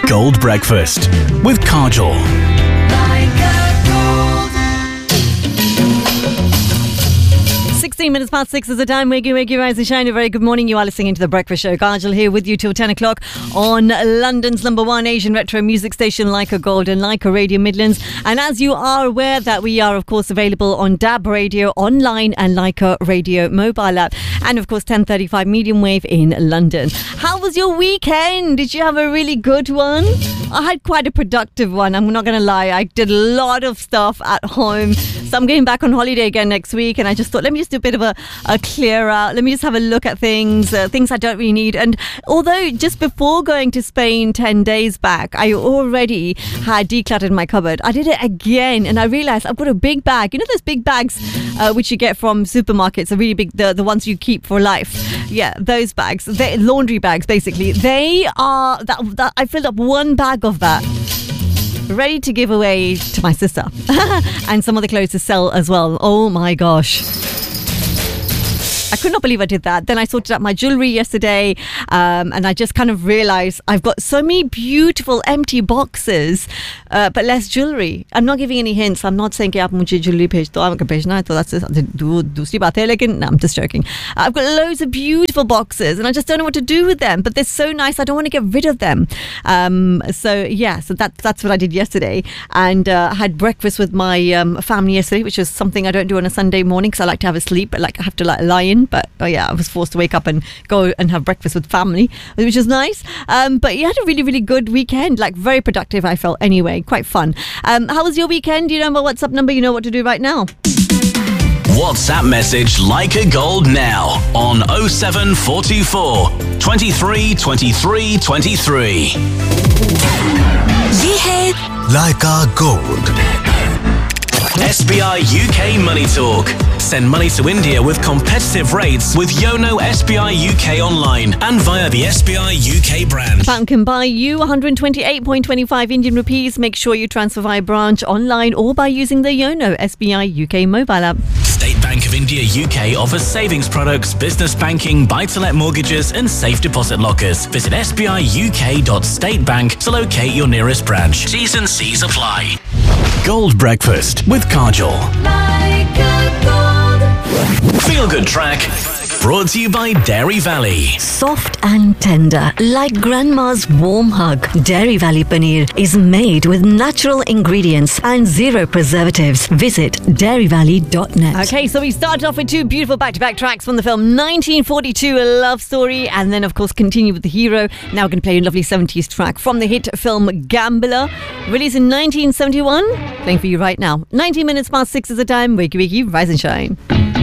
Gold Breakfast with Kajol. 16 minutes past 6 is the time. Wakey, rise and shine. A very good morning. You are listening to The Breakfast Show. Kajol here with you till 10 o'clock on London's number one Asian retro music station, Leica Gold and Leica Radio Midlands. And as you are aware that we are, of course, available on DAB Radio online and Leica Radio mobile app. And, of course, 1035 medium wave in London. How was your weekend? Did you have a really good one? I had quite a productive one. I'm not going to lie. I did a lot of stuff at home. So I'm going back on holiday again next week. And I just thought, let me just do a bit of a clear out. Let me just have a look at things I don't really need. And although just before going to Spain 10 days back, I already had decluttered my cupboard, I did it again. And I realized I've got a big bag. You know those big bags which you get from supermarkets, are really big, the ones you keep for life. Yeah, those bags, laundry bags basically. They are, I filled up one bag of that, ready to give away to my sister and some other clothes to sell as well. Oh my gosh. I could not believe I did that. Then I sorted out my jewellery yesterday and I just kind of realised I've got so many beautiful empty boxes but less jewellery. I'm not giving any hints. I'm not saying कि आप मुझे jewellery भेज दो, आपको भेजना है तो that's दूसरी बात है, लेकिन no, I'm just joking. I've got loads of beautiful boxes and I just don't know what to do with them, but they're so nice I don't want to get rid of them. So that's what I did yesterday, and I had breakfast with my family yesterday, which is something I don't do on a Sunday morning because I like to have a sleep, I have to lie in. But I was forced to wake up and go and have breakfast with family, which is nice. But you had a really, really good weekend, very productive, I felt anyway, quite fun. How was your weekend? Do you know my WhatsApp number? You know what to do right now. WhatsApp message Leica Gold now on 07424 23 23 23. ये है Leica Gold. SBI UK Money Talk. Send money to India with competitive rates with Yono SBI UK online and via the SBI UK branch. Bank can buy you 128.25 Indian rupees. Make sure you transfer via branch, online or by using the Yono SBI UK mobile app. State Bank of India UK offers savings products, business banking, buy-to-let mortgages and safe deposit lockers. Visit sbiuk.statebank to locate your nearest branch. T's and C's apply. Gold Breakfast with Kajol. Feel Good Track. Brought to you by Dairy Valley. soft and tender, like grandma's warm hug. Dairy Valley Paneer is made with natural ingredients and zero preservatives. Visit dairyvalley.net. Okay, so we started off with two beautiful back-to-back tracks from the film 1942, A Love Story, and then, of course, continue with The Hero. Now we're going to play a lovely 70s track from the hit film Gambler, released in 1971. Playing for you right now. 19 minutes past 6 is the time. Wakey, rise and shine.